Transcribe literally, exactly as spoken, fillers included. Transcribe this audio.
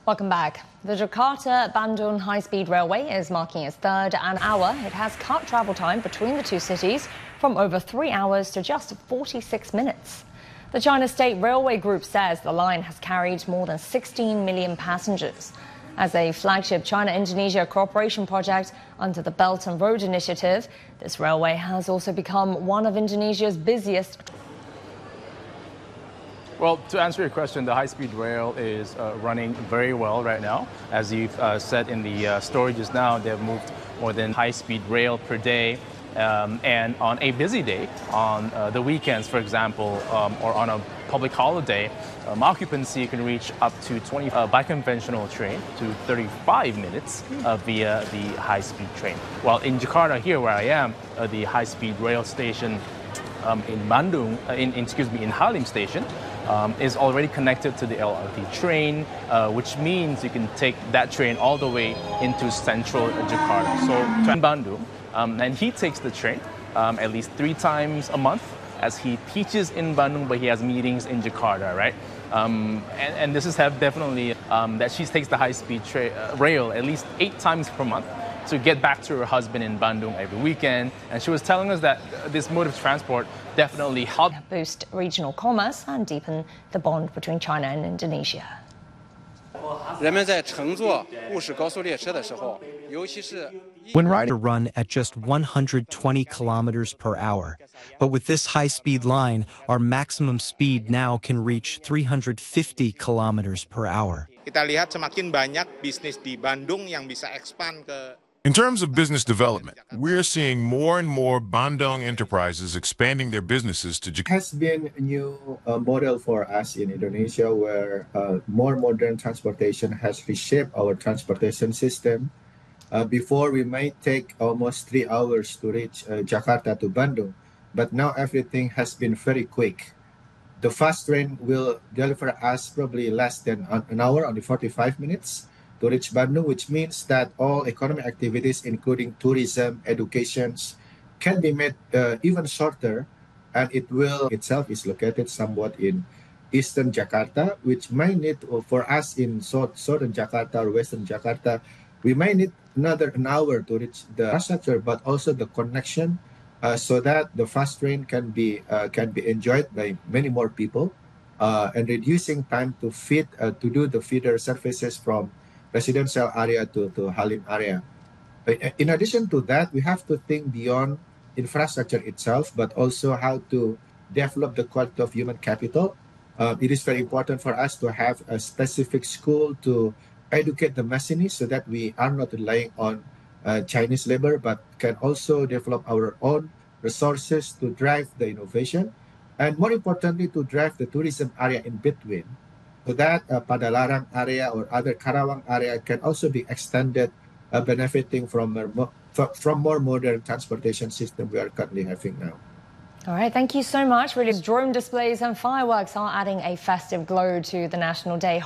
Welcome back. The Jakarta-Bandung high-speed railway is marking its third an hour. It has cut travel time between the two cities from over three hours to just forty-six minutes. The China State Railway Group says the line has carried more than sixteen million passengers. As a flagship China-Indonesia cooperation project under the Belt and Road Initiative, this railway has also become one of Indonesia's busiest. Well, to answer your question, the high-speed rail is uh, running very well right now. As you've uh, said in the uh, story just now, they've moved more than high-speed rail per day. Um, and on a busy day, on uh, the weekends, for example, um, or on a public holiday, um, occupancy can reach up to twenty uh, by conventional train to thirty-five minutes uh, via the high-speed train. While in Jakarta, here where I am, uh, the high-speed rail station um, in Bandung, uh, in, in excuse me, in Halim Station, Um, is already connected to the L R T train, uh, which means you can take that train all the way into central Jakarta. So to Bandung, um, and he takes the train um, at least three times a month as he teaches in Bandung, but he has meetings in Jakarta, right? Um, and, and this is have definitely um, that she takes the high-speed tra- uh, rail at least eight times per month to get back to her husband in Bandung every weekend. And she was telling us that this mode of transport definitely helped boost regional commerce and deepen the bond between China and Indonesia. When riders run at just one hundred twenty kilometers per hour, but with this high-speed line, our maximum speed now can reach three hundred fifty kilometers per hour. Kita lihat semakin banyak bisnis di Bandung yang bisa expand ke. In terms of business development, we're seeing more and more Bandung enterprises expanding their businesses to Jakarta. It has been a new uh, model for us in Indonesia where uh, more modern transportation has reshaped our transportation system. Uh, before, we might take almost three hours to reach uh, Jakarta to Bandung, but now everything has been very quick. The fast train will deliver us probably less than an hour, only forty-five minutes. To reach Bandung, which means that all economic activities, including tourism, education, can be made uh, even shorter, and it will itself is located somewhat in eastern Jakarta, which might need for us in southern Jakarta or western Jakarta, we might need another an hour to reach the infrastructure, but also the connection, uh, so that the fast train can be uh, can be enjoyed by many more people, uh, and reducing time to feed uh, to do the feeder services from residential area to, to Halim area. In addition to that, we have to think beyond infrastructure itself, but also how to develop the quality of human capital. Uh, it is very important for us to have a specific school to educate the machinists so that we are not relying on uh, Chinese labor, but can also develop our own resources to drive the innovation, and more importantly, to drive the tourism area in between. So that uh, Padalarang area or other Karawang area can also be extended, uh, benefiting from a mo- from more modern transportation system we are currently having now. All right, thank you so much. Really, drone displays and fireworks are adding a festive glow to the National Day.